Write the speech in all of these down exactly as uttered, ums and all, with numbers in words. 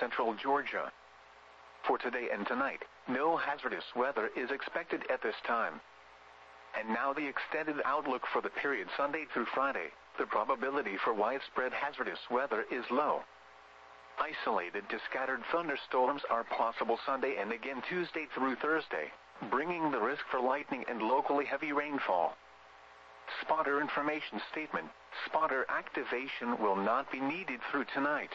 central Georgia. For today and tonight, no hazardous weather is expected at this time. And now the extended outlook for the period Sunday through Friday. The probability for widespread hazardous weather is low. Isolated to scattered thunderstorms are possible Sunday and again Tuesday through Thursday, bringing the risk for lightning and locally heavy rainfall. Spotter information statement. Spotter activation will not be needed through tonight.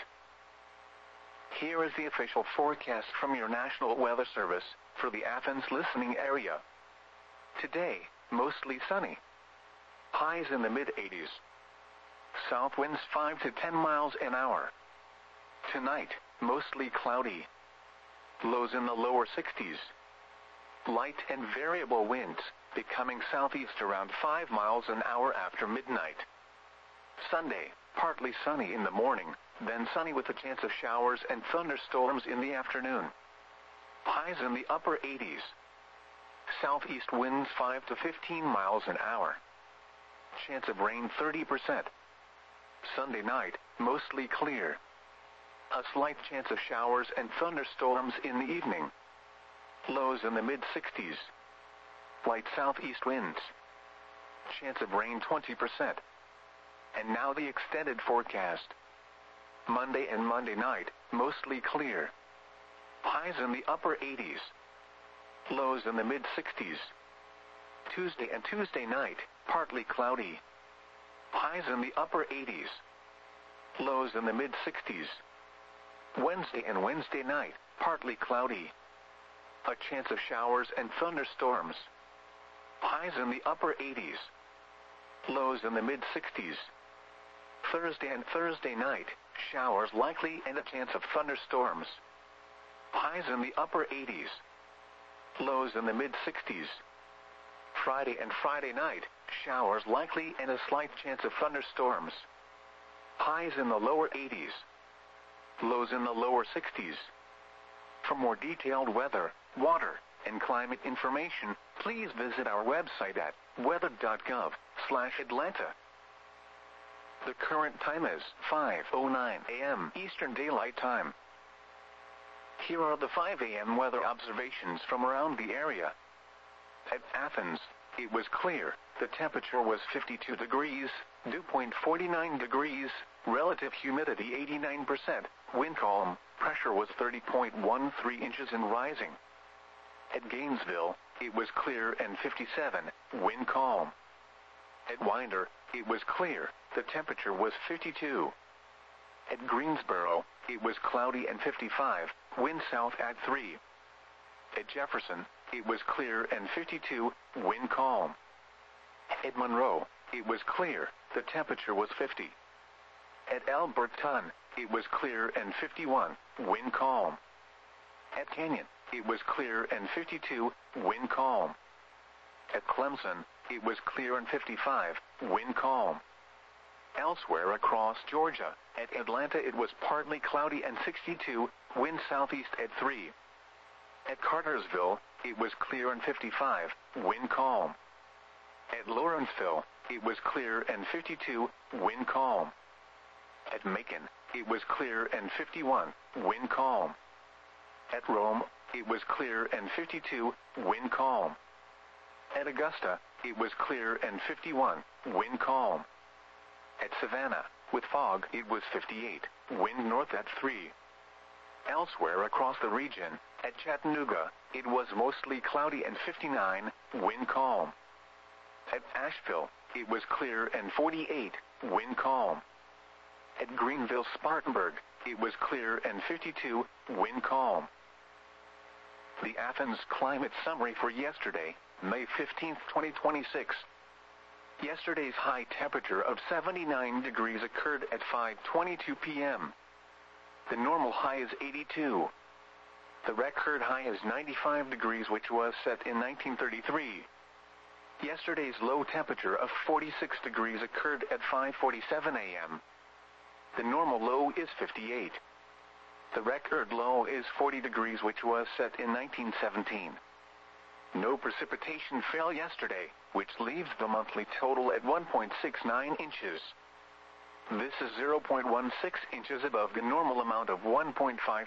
Here is the official forecast from your National Weather Service for the Athens listening area. Today, mostly sunny. Highs in the mid eighties. South winds five to ten miles an hour. Tonight, mostly cloudy. Lows in the lower sixties. Light and variable winds, becoming southeast around five miles an hour after midnight. Sunday, partly sunny in the morning, then sunny with a chance of showers and thunderstorms in the afternoon. Highs in the upper eighties. Southeast winds five to fifteen miles an hour. Chance of rain thirty percent. Sunday night, mostly clear. A slight chance of showers and thunderstorms in the evening. Lows in the mid sixties. Light southeast winds. Chance of rain twenty percent. And now the extended forecast. Monday and Monday night, mostly clear. Highs in the upper eighties. Lows in the mid sixties. Tuesday and Tuesday night, partly cloudy. Highs in the upper eighties. Lows in the mid sixties. Wednesday and Wednesday night, partly cloudy. A chance of showers and thunderstorms. Highs in the upper eighties. Lows in the mid sixties. Thursday and Thursday night, showers likely and a chance of thunderstorms. Highs in the upper eighties. Lows in the mid sixties. Friday and Friday night, showers likely and a slight chance of thunderstorms. Highs in the lower eighties. Lows in the lower sixties. For more detailed weather, water, and climate information, please visit our website at weather dot gov slash Atlanta. The current time is five oh nine a m Eastern Daylight Time. Here are the five a m weather observations from around the area. At Athens, it was clear. The temperature was fifty-two degrees, dew point forty-nine degrees, relative humidity eighty-nine percent, wind calm, pressure was thirty point one three inches and rising. At Gainesville, it was clear and fifty-seven, wind calm. At Winder, it was clear, the temperature was fifty-two. At Greensboro, it was cloudy and fifty-five, wind south at three. At Jefferson, it was clear and fifty-two, wind calm. At Monroe, it was clear, the temperature was fifty. At Alberton, it was clear and fifty-one, wind calm. At Canyon, it was clear and fifty-two, wind calm. At Clemson, it was clear and fifty-five, wind calm. Elsewhere across Georgia, at Atlanta it was partly cloudy and sixty-two, wind southeast at three. At Cartersville, it was clear and fifty-five, wind calm. At Lawrenceville, it was clear and fifty-two, wind calm. At Macon, it was clear and fifty-one, wind calm. At Rome, it was clear and fifty-two, wind calm. At Augusta, it was clear and fifty-one, wind calm. At Savannah, with fog, it was fifty-eight, wind north at three. Elsewhere across the region, at Chattanooga, it was mostly cloudy and fifty-nine, wind calm. At Asheville, it was clear and forty-eight, wind calm. At Greenville-Spartanburg, it was clear and fifty-two, wind calm. The Athens Climate Summary for yesterday, May fifteenth, twenty twenty-six. Yesterday's high temperature of seventy-nine degrees occurred at five twenty-two p m The normal high is eighty-two. The record high is ninety-five degrees, which was set in nineteen thirty-three. Yesterday's low temperature of forty-six degrees occurred at five forty-seven a m The normal low is fifty-eight. The record low is forty degrees, which was set in nineteen seventeen. No precipitation fell yesterday, which leaves the monthly total at one point six nine inches. This is zero point one six inches above the normal amount of one point five